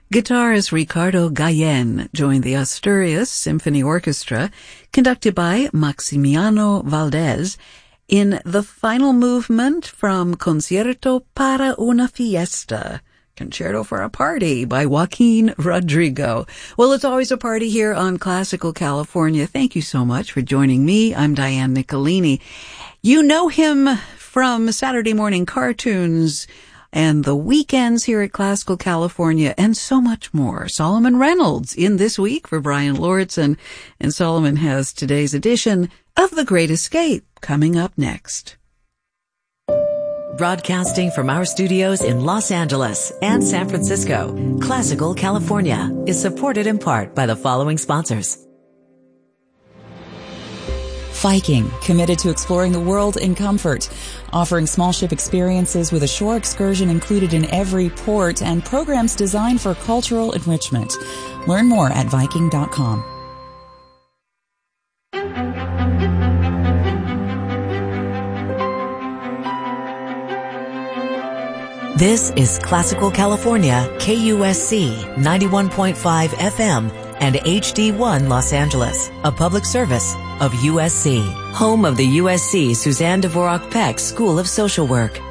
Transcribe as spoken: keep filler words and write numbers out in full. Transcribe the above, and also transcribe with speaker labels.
Speaker 1: Guitarist Ricardo Gallen joined the Asturias Symphony Orchestra, conducted by Maximiano Valdez, in the final movement from Concierto para una Fiesta, Concerto for a Party by Joaquin Rodrigo. Well, it's always a party here on Classical California. Thank you so much for joining me. I'm Diane Nicolini. You know him from Saturday morning cartoons and the weekends here at Classical California, and so much more. Solomon Reynolds in this week for Brian Lortzen, and Solomon has today's edition of The Great Escape coming up next.
Speaker 2: Broadcasting from our studios in Los Angeles and San Francisco, Classical California is supported in part by the following sponsors.
Speaker 3: Viking, committed to exploring the world in comfort, offering small ship experiences with a shore excursion included in every port and programs designed for cultural enrichment. Learn more at Viking dot com.
Speaker 2: This is Classical California, K U S C ninety-one point five F M and H D one Los Angeles, a public service of U S C, home of the U S C Suzanne Dvorak Peck School of Social Work.